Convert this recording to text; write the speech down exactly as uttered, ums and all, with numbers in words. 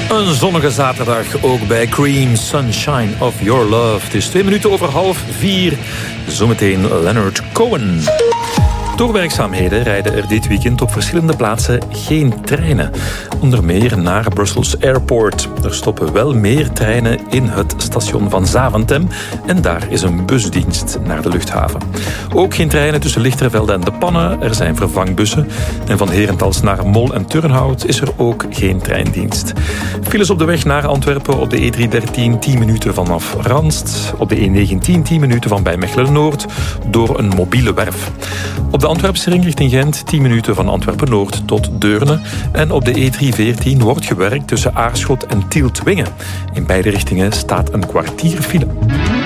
Een zonnige zaterdag, ook bij Cream, Sunshine of Your Love. Het is twee minuten over half vier. Zometeen Leonard Cohen. Door werkzaamheden rijden er dit weekend op verschillende plaatsen geen treinen. Onder meer naar Brussels Airport. Er stoppen wel meer treinen in het station van Zaventem. En daar is een busdienst naar de luchthaven. Ook geen treinen tussen Lichtervelde en De Pannen. Er zijn vervangbussen. En van Herentals naar Mol en Turnhout is er ook geen treindienst. Files op de weg naar Antwerpen op de E driehonderddertien tien minuten vanaf Ranst. Op de E negentien tien minuten van bij Mechelen-Noord door een mobiele werf. Op de Antwerpse ring richting Gent tien minuten van Antwerpen-Noord tot Deurne. En op de E driehonderdveertien wordt gewerkt tussen Aarschot en Tieltwingen. In beide richtingen staat een kwartier file.